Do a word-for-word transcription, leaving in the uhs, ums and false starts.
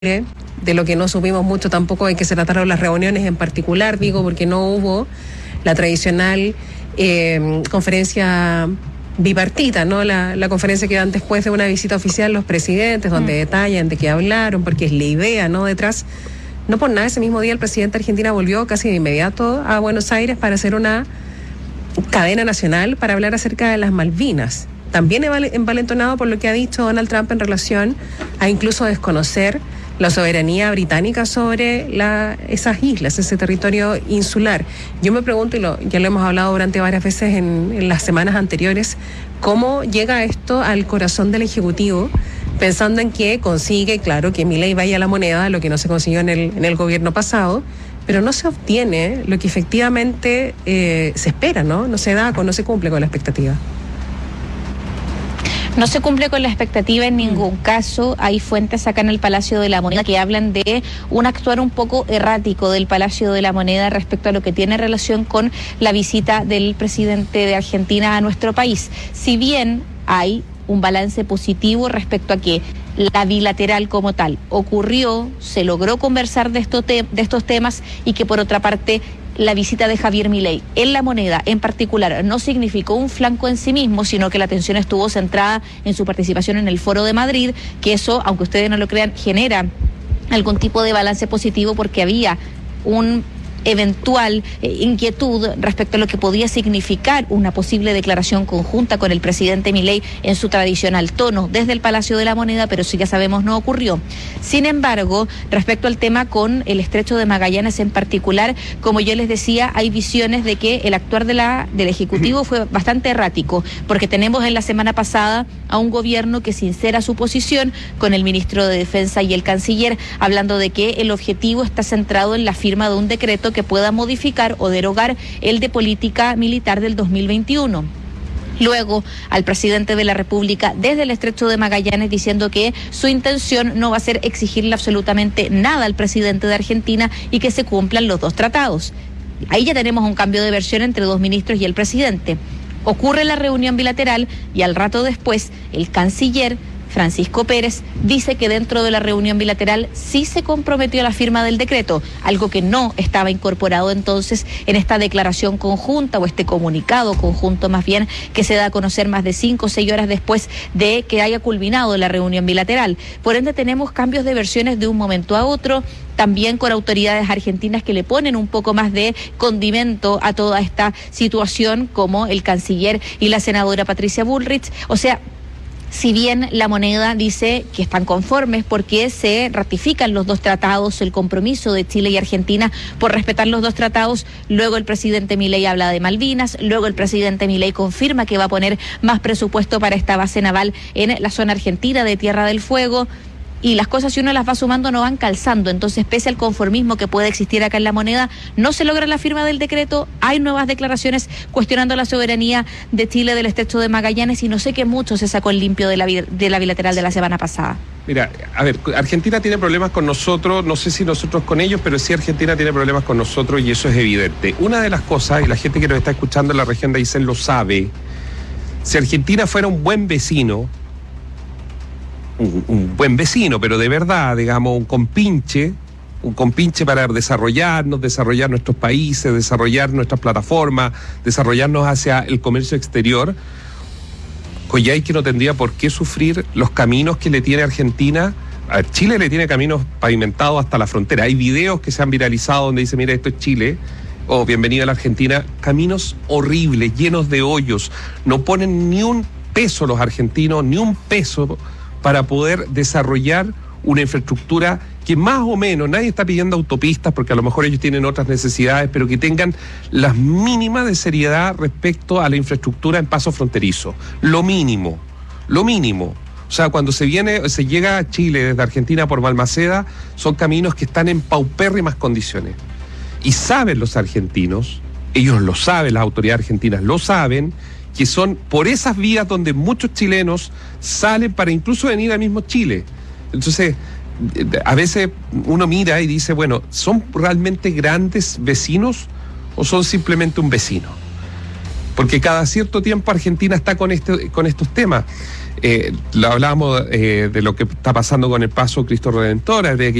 de lo que no supimos mucho tampoco de qué se trataron las reuniones en particular, digo, porque no hubo la tradicional eh, conferencia bipartita, ¿no? La, la conferencia que dan después de una visita oficial los presidentes, donde mm. detallan de qué hablaron, porque es la idea, ¿no? Detrás, no por nada, ese mismo día el presidente de Argentina volvió casi de inmediato a Buenos Aires para hacer una cadena nacional para hablar acerca de las Malvinas. También envalentonado por lo que ha dicho Donald Trump en relación a incluso desconocer la soberanía británica sobre la, esas islas, ese territorio insular. Yo me pregunto, y lo, ya lo hemos hablado durante varias veces en, en las semanas anteriores, ¿cómo llega esto al corazón del Ejecutivo, pensando en que consigue, claro, que Milei vaya a la moneda, lo que no se consiguió en el, en el gobierno pasado, pero no se obtiene lo que efectivamente eh, se espera, ¿no? No se da, no se cumple con la expectativa. No se cumple con la expectativa en ningún caso. Hay fuentes acá en el Palacio de la Moneda que hablan de un actuar un poco errático del Palacio de la Moneda respecto a lo que tiene relación con la visita del presidente de Argentina a nuestro país. Si bien hay un balance positivo respecto a que la bilateral como tal ocurrió, se logró conversar de, esto te- de estos temas y que por otra parte la visita de Javier Milei en La Moneda en particular no significó un flanco en sí mismo, sino que la atención estuvo centrada en su participación en el Foro de Madrid, que eso, aunque ustedes no lo crean, genera algún tipo de balance positivo porque había un eventual eh, inquietud respecto a lo que podía significar una posible declaración conjunta con el presidente Milei en su tradicional tono desde el Palacio de la Moneda, pero eso ya sabemos no ocurrió. Sin embargo, respecto al tema con el Estrecho de Magallanes en particular, como yo les decía, hay visiones de que el actuar de la, del Ejecutivo fue bastante errático, porque tenemos en la semana pasada a un gobierno que sincera su posición con el ministro de Defensa y el canciller, hablando de que el objetivo está centrado en la firma de un decreto que pueda modificar o derogar el de política militar del dos mil veintiuno. Luego, al presidente de la República desde el Estrecho de Magallanes diciendo que su intención no va a ser exigirle absolutamente nada al presidente de Argentina y que se cumplan los dos tratados. Ahí ya tenemos un cambio de versión entre dos ministros y el presidente. Ocurre la reunión bilateral y al rato después el canciller Francisco Pérez dice que dentro de la reunión bilateral sí se comprometió a la firma del decreto, algo que no estaba incorporado entonces en esta declaración conjunta o este comunicado conjunto más bien que se da a conocer más de cinco o seis horas después de que haya culminado la reunión bilateral. Por ende tenemos cambios de versiones de un momento a otro, también con autoridades argentinas que le ponen un poco más de condimento a toda esta situación, como el canciller y la senadora Patricia Bullrich. O sea, si bien La Moneda dice que están conformes porque se ratifican los dos tratados, el compromiso de Chile y Argentina por respetar los dos tratados, luego el presidente Milei habla de Malvinas, luego el presidente Milei confirma que va a poner más presupuesto para esta base naval en la zona argentina de Tierra del Fuego. Y las cosas, si uno las va sumando, no van calzando. Entonces, pese al conformismo que puede existir acá en La Moneda, no se logra la firma del decreto, hay nuevas declaraciones cuestionando la soberanía de Chile del Estrecho de Magallanes y no sé qué mucho se sacó el limpio de la, de la bilateral de la semana pasada. Mira, a ver, Argentina tiene problemas con nosotros, no sé si nosotros con ellos, pero sí Argentina tiene problemas con nosotros y eso es evidente. Una de las cosas, y la gente que nos está escuchando en la región de Aysén lo sabe, si Argentina fuera un buen vecino, Un, un buen vecino, pero de verdad, digamos, un compinche, un compinche para desarrollarnos, desarrollar nuestros países, desarrollar nuestras plataformas, desarrollarnos hacia el comercio exterior, Coyhaique no tendría por qué sufrir los caminos que le tiene Argentina. A Chile le tiene caminos pavimentados hasta la frontera. Hay videos que se han viralizado donde dice, mira, esto es Chile, o oh, bienvenido a la Argentina. Caminos horribles, llenos de hoyos. No ponen ni un peso los argentinos, ni un peso para poder desarrollar una infraestructura que más o menos, nadie está pidiendo autopistas porque a lo mejor ellos tienen otras necesidades, pero que tengan las mínimas de seriedad respecto a la infraestructura en paso fronterizo. Lo mínimo, lo mínimo. O sea, cuando se viene, se llega a Chile desde Argentina por Balmaceda, son caminos que están en paupérrimas condiciones. Y saben los argentinos, ellos lo saben, las autoridades argentinas lo saben, que son por esas vías donde muchos chilenos salen para incluso venir al mismo Chile. Entonces, a veces uno mira y dice, bueno, ¿son realmente grandes vecinos o son simplemente un vecino? porque cada cierto tiempo Argentina está con, este, con estos temas. Eh, lo hablábamos eh, de lo que está pasando con el paso Cristo Redentor, de que